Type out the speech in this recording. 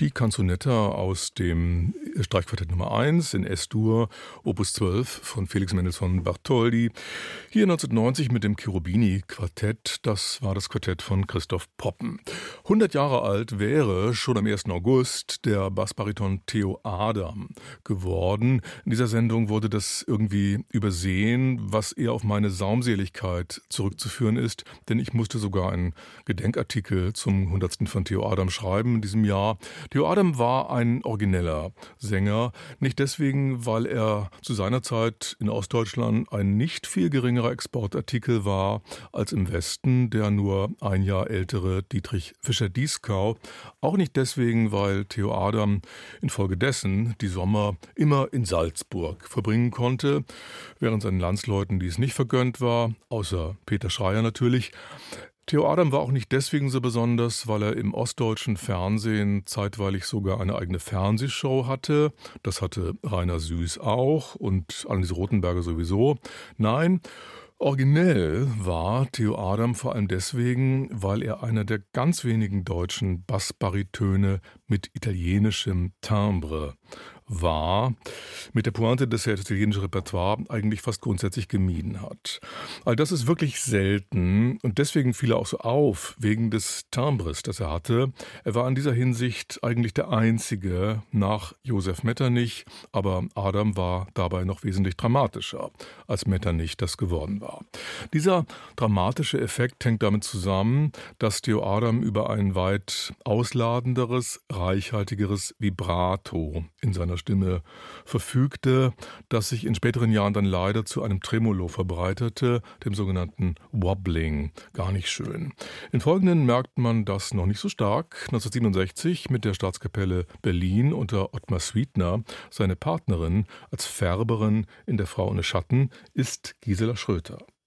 Die Canzonetta aus dem Streichquartett Nummer 1 in S-Dur, Opus 12 von Felix Mendelssohn Bartholdy. Hier 1990 mit dem Cherubini-Quartett, das war das Quartett von Christoph Poppen. 100 Jahre alt wäre schon am 1. August der Bassbariton Theo Adam geworden. In dieser Sendung wurde das irgendwie übersehen, was eher auf meine Saumseligkeit zurückzuführen ist, denn ich musste sogar einen Gedenkartikel zum 100. von Theo Adam schreiben in diesem Jahr. Theo Adam war ein origineller Sänger, nicht deswegen, weil er zu seiner Zeit in Ostdeutschland ein nicht viel geringerer Exportartikel war als im Westen der nur ein Jahr ältere Dietrich Fischer-Dieskau, auch nicht deswegen, weil Theo Adam infolgedessen die Sommer immer in Salzburg verbringen konnte, während seinen Landsleuten dies nicht vergönnt war, außer Peter Schreier natürlich. Theo Adam war auch nicht deswegen so besonders, weil er im ostdeutschen Fernsehen zeitweilig sogar eine eigene Fernsehshow hatte. Das hatte Rainer Süß auch und Anneliese Rothenberger sowieso. Nein, originell war Theo Adam vor allem deswegen, weil er einer der ganz wenigen deutschen Bassbaritöne mit italienischem Timbre war, mit der Pointe, dass er das italienische Repertoire eigentlich fast grundsätzlich gemieden hat. All das ist wirklich selten und deswegen fiel er auch so auf, wegen des Timbres, das er hatte. Er war in dieser Hinsicht eigentlich der Einzige nach Josef Metternich, aber Adam war dabei noch wesentlich dramatischer, als Metternich das geworden war. Dieser dramatische Effekt hängt damit zusammen, dass Theo Adam über ein weit ausladenderes, reichhaltigeres Vibrato in seiner Stimme verfügte, das sich in späteren Jahren dann leider zu einem Tremolo verbreitete, dem sogenannten Wobbling. Gar nicht schön. Im Folgenden merkt man das noch nicht so stark. 1967 mit der Staatskapelle Berlin unter Ottmar Sweetner. Seine Partnerin als Färberin in Der Frau ohne Schatten ist Gisela Schröter.